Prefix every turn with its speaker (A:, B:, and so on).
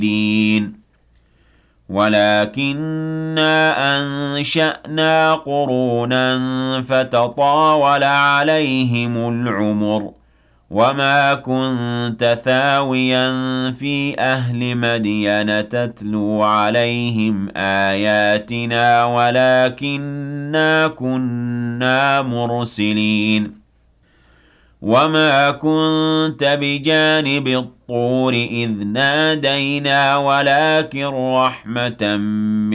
A: ولكننا أنشأنا قرونا فتطاول عليهم العمر وما كنت ثاويا في أهل مدين تتلو عليهم آياتنا ولكننا كنا مرسلين وما كنت بجانب الطور إذ نادينا ولكن رحمة